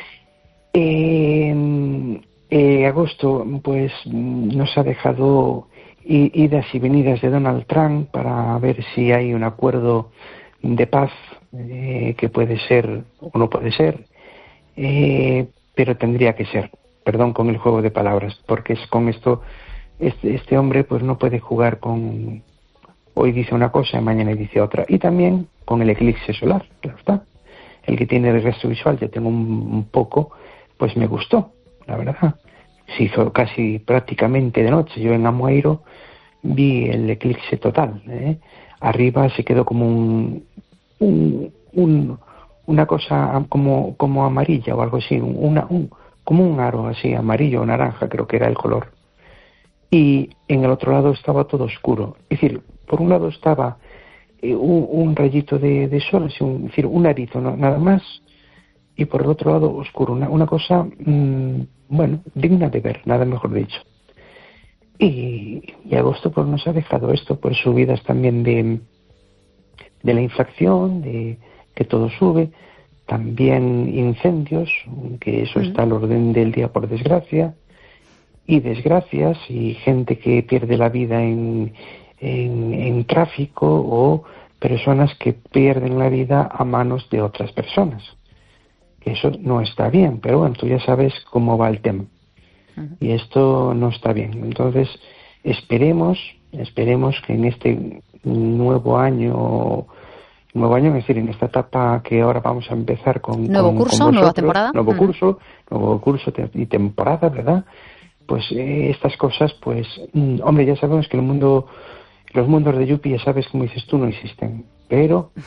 Eh, eh, agosto, pues, nos ha dejado idas y venidas de Donald Trump para ver si hay un acuerdo de paz eh, que puede ser o no puede ser, eh, pero tendría que ser, perdón con el juego de palabras, porque es con esto este, este hombre pues no puede jugar con hoy dice una cosa y mañana dice otra, y también con el eclipse solar, claro está, el que tiene regreso visual, yo tengo un, un poco, pues me gustó, la verdad. Se hizo casi prácticamente de noche. Yo en Amoeiro vi el eclipse total, ¿eh? Arriba se quedó como un, un, un una cosa como como amarilla o algo así, una un, como un aro así amarillo o naranja, creo que era el color. Y en el otro lado estaba todo oscuro. Es decir, por un lado estaba eh, un, un rayito de, de sol, así un, es decir, un arito, ¿no? Nada más, y por el otro lado oscuro, una, una cosa mmm, bueno, digna de ver, nada mejor dicho. Y, y agosto pues nos ha dejado esto, por subidas también de, de la inflación, de que todo sube, también incendios, que eso está al orden del día por desgracia, y desgracias y gente que pierde la vida en, en, en tráfico o personas que pierden la vida a manos de otras personas. Eso no está bien, pero bueno, tú ya sabes cómo va el tema. Uh-huh. Y esto no está bien. Entonces, esperemos, esperemos que en este nuevo año, nuevo año, es decir, en esta etapa que ahora vamos a empezar con... ¿Nuevo con, curso, con nueva temporada? Nuevo uh-huh. curso, nuevo curso y temporada, ¿verdad? Pues eh, estas cosas, pues, mm, hombre, ya sabemos que el mundo, los mundos de Yupi, ya sabes, como dices tú, no existen. Pero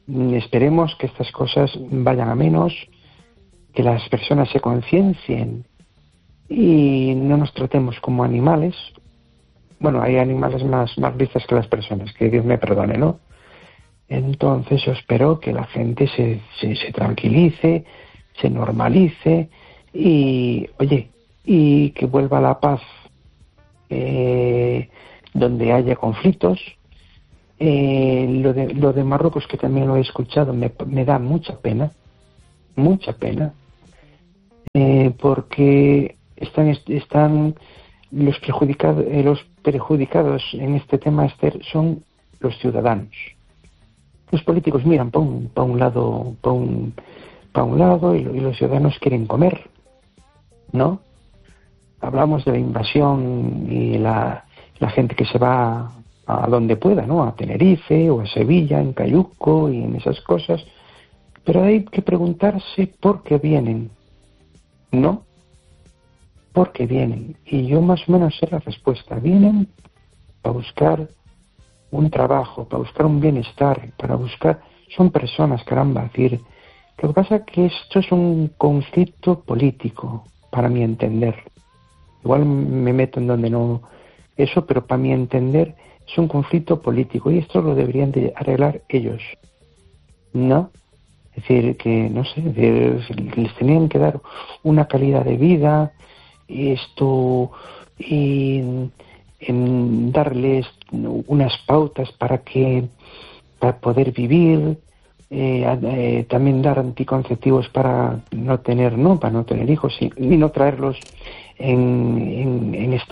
esperemos que estas cosas vayan a menos, que las personas se conciencien y no nos tratemos como animales. Bueno, hay animales más, más listos que las personas, que Dios me perdone, ¿no? Entonces yo espero que la gente se, se, se tranquilice, se normalice y, oye, y que vuelva la paz eh, donde haya conflictos. Eh, lo de lo de Marruecos, que también lo he escuchado, me, me da mucha pena, mucha pena, eh, porque están están los perjudicados eh, los perjudicados en este tema, Esther, son los ciudadanos. Los políticos miran para un, pa un lado, para un, pa un lado y, y los ciudadanos quieren comer, ¿no? Hablamos de la invasión y la, la gente que se va a donde pueda, ¿no? A Tenerife o a Sevilla, en Cayuco y en esas cosas. Pero hay que preguntarse por qué vienen, ¿no? ¿Por qué vienen? Y yo más o menos sé la respuesta. Vienen para buscar un trabajo, para buscar un bienestar, para buscar... Son personas, caramba, es decir... Lo que pasa es que esto es un conflicto político, para mi entender. Igual me meto en donde no... Eso, pero para mi entender... Es un conflicto político y esto lo deberían de arreglar ellos, ¿no? Es decir, que, no sé, decir, les tenían que dar una calidad de vida, y esto, y en darles unas pautas para que, para poder vivir, eh, eh, también dar anticonceptivos para no tener, no, para no tener hijos y, y no traerlos en, en, en estado